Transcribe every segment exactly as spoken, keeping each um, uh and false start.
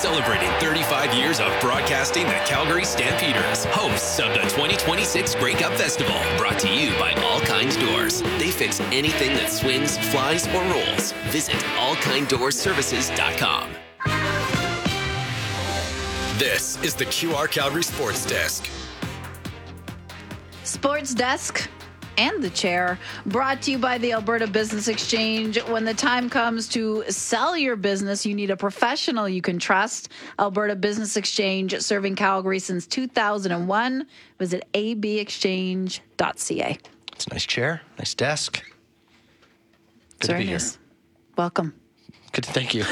Celebrating thirty-five years of broadcasting the Calgary Stampeders, hosts of the twenty twenty-six Grey Cup Festival, brought to you by All Kind Doors. They fix anything that swings, flies, or rolls. Visit all kind doors services dot com. This is the Q R Calgary Sports Desk. Sports Desk and the chair, brought to you by the Alberta Business Exchange. When the time comes to sell your business, you need a professional you can trust. Alberta Business Exchange, serving Calgary since two thousand one. Visit a b exchange dot c a. It's a nice chair, nice desk. Good Very to be nice. here. Welcome. Good, thank you.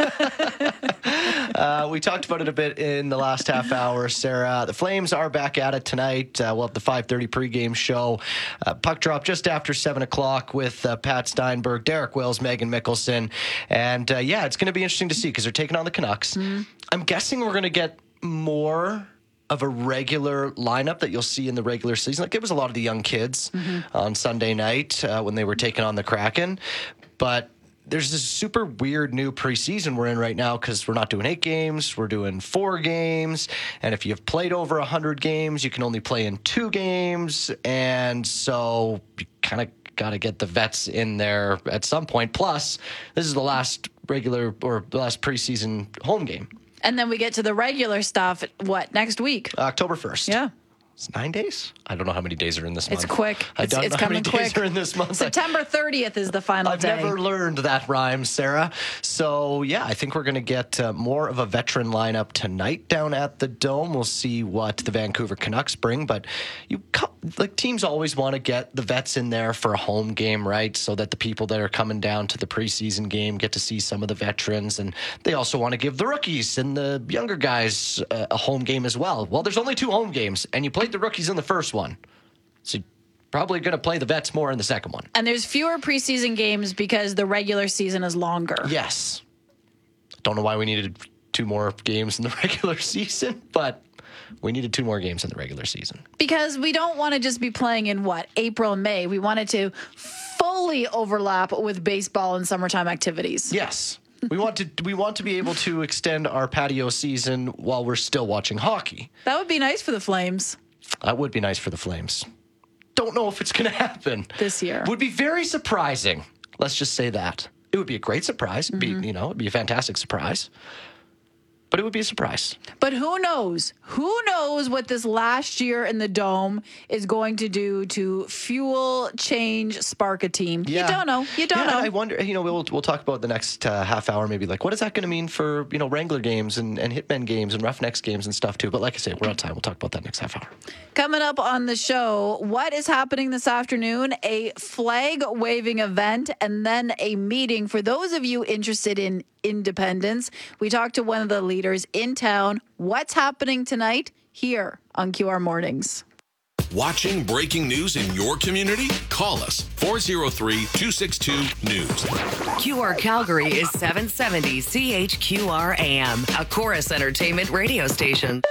uh, we talked about it a bit in the last half hour, Sarah. The Flames are back at it tonight. Uh, we'll have the five thirty pregame show. Uh, puck drop just after seven o'clock with uh, Pat Steinberg, Derek Wills, Megan Mickelson. And, uh, yeah, it's going to be interesting to see because they're taking on the Canucks. Mm. I'm guessing we're going to get more of a regular lineup that you'll see in the regular season. Like, it was a lot of the young kids mm-hmm. on Sunday night uh, when they were taking on the Kraken. But there's this super weird new preseason we're in right now because we're not doing eight games. We're doing four games. And if you've played over one hundred games, you can only play in two games. And so you kind of got to get the vets in there at some point. Plus, this is the last regular or the last preseason home game. And then we get to the regular stuff, what, next week? October first. Yeah. It's nine days? I don't know how many days are in this month. It's quick. I It's, don't it's know how many coming days quick. are in this month. September thirtieth is the final I've day. never learned that rhyme, Sarah. So, yeah, I think we're going to get uh, more of a veteran lineup tonight down at the Dome. We'll see what the Vancouver Canucks bring. But you like teams always want to get the vets in there for a home game, right? So that the people that are coming down to the preseason game get to see some of the veterans. And they also want to give the rookies and the younger guys uh, a home game as well. Well, there's only two home games, and you played the rookies in the first one. So probably going to play the vets more in the second one. And there's fewer preseason games because the regular season is longer. Yes. Don't know why we needed two more games in the regular season, but we needed two more games in the regular season. Because we don't want to just be playing in, what, April and May. We want it to fully overlap with baseball and summertime activities. Yes. We want to we want to be able to extend our patio season while we're still watching hockey. That would be nice for the Flames. That would be nice for the Flames. Don't know if it's going to happen this year. Would be very surprising. Let's just say that. It would be a great surprise. It'd Mm-hmm. be, you know, it'd be a fantastic surprise. But it would be a surprise. But who knows? Who knows what this last year in the Dome is going to do to fuel, change, spark a team? Yeah. You don't know. You don't yeah, know. I wonder, you know, we'll we'll talk about the next uh, half hour maybe. Like, what is that going to mean for, you know, Wrangler games and, and Hitmen games and Roughnecks games and stuff too? But like I say, we're on time. We'll talk about that next half hour. Coming up on the show, what is happening this afternoon? A flag-waving event and then a meeting for those of you interested in independence. We talked to one of the leaders in town. What's happening tonight here on Q R Mornings? Watching breaking news in your community? Call us four oh three, two six two, news. Q R Calgary is seven seventy C H Q R A M, a Chorus Entertainment radio station.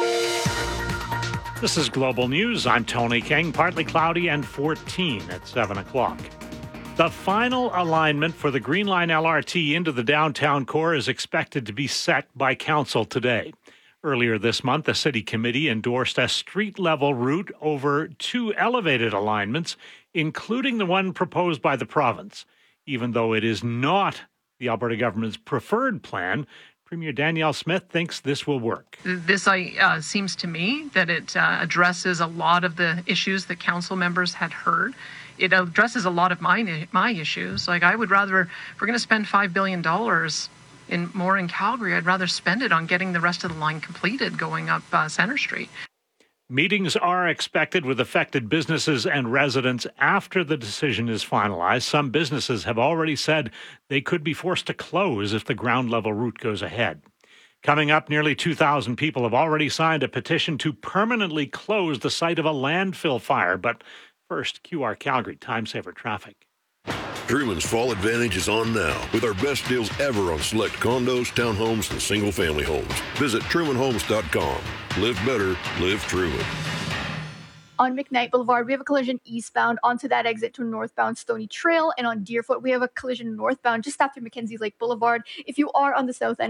This is Global News. I'm Tony King. Partly cloudy and fourteen at seven o'clock. The final alignment for the Green Line L R T into the downtown core is expected to be set by council today. Earlier this month, the city committee endorsed a street-level route over two elevated alignments, including the one proposed by the province. Even though it is not the Alberta government's preferred plan, Premier Danielle Smith thinks this will work. This uh, seems to me that it uh, addresses a lot of the issues that council members had heard. It addresses a lot of my my issues. Like, I would rather, if we're going to spend five billion dollars in more in Calgary, I'd rather spend it on getting the rest of the line completed going up uh, Centre Street. Meetings are expected with affected businesses and residents after the decision is finalized. Some businesses have already said they could be forced to close if the ground level route goes ahead. Coming up, nearly two thousand people have already signed a petition to permanently close the site of a landfill fire. But first, Q R Calgary Time Saver Traffic. Truman's Fall Advantage is on now with our best deals ever on select condos, townhomes, and single-family homes. Visit truman homes dot com. Live better, live Truman. On McKnight Boulevard, we have a collision eastbound onto that exit to northbound Stony Trail. And on Deerfoot, we have a collision northbound just after Mackenzie Lake Boulevard. If you are on the south end